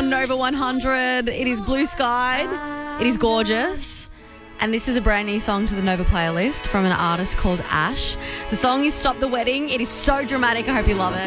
on Nova 100. It is Blue Skied. It is gorgeous. And this is a brand new song to the Nova playlist from an artist called Ash. The song is Stop the Wedding. It is so dramatic. I hope you love it.